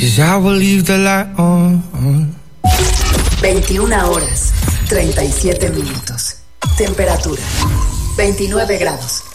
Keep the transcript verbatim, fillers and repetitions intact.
'cause I will leave the light on. veintiuna horas, treinta y siete minutos. Temperatura, veintinueve grados.